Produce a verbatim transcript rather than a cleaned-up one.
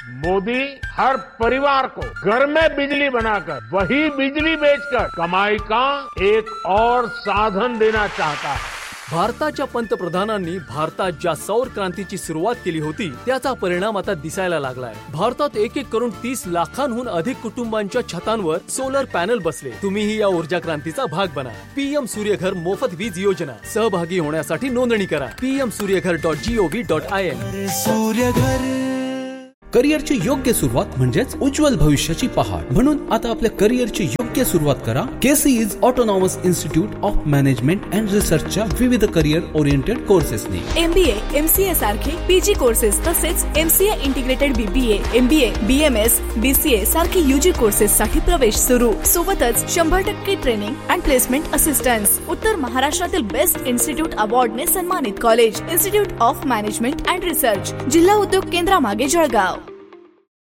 मोदी हर परिवार को घर में बिजली बनाकर वही बिजली बेचकर कमाई का एक और साधन देना चाहता है. भारताच्या पंतप्रधानांनी भारतात ज्या सौर क्रांतीची सुरुवात केली होती त्याचा परिणाम आता दिसायला लागलाय. भारतात एक एक करून तीस लाखांहून अधिक कुटुंबांच्या छतांवर सोलर पॅनल बसले. तुम्हीही या ऊर्जा क्रांतीचा भाग बना. पीएम सूर्यघर मोफत वीज योजना. सहभागी होण्यासाठी नोंदणी करा PM Surya Ghar dot G O V dot I N. Surya Ghar. करिअरची योग्य सुरुवात म्हणजेच उज्ज्वल भविष्याची पहाट. म्हणून आता आपल्या करिअरची योग्य सुरुवात करा केसीईज autonomous institute of management and रिसर्चच्या विविध करिअर ओरिएंटेड कोर्सेसनी. एमबीए, एमसीए सारखे पीजी कोर्सेस तसेच MCA integrated BBA, MBA, BMS, BCA सारखे यूजी कोर्सेस साठी प्रवेश सुरू. सोबतच शंभर टक्के ट्रेनिंग अँड प्लेसमेंट असिस्टन्स. उत्तर महाराष्ट्रातील बेस्ट इन्स्टिट्यूट अवॉर्डने सन्मानित college institute of management and research, जिल्हा उद्योग केंद्रामागे जळगाव.